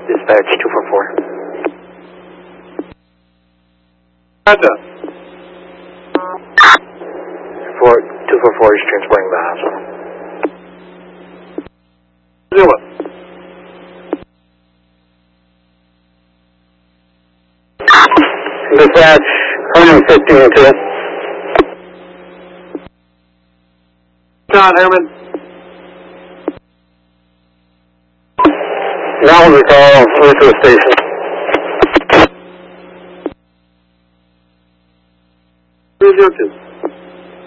Dispatch 244. Roger. 244 is transporting the hospital. Zero. Dispatch 115-2. John Herman. Now we call Lithia Station. Zero 2.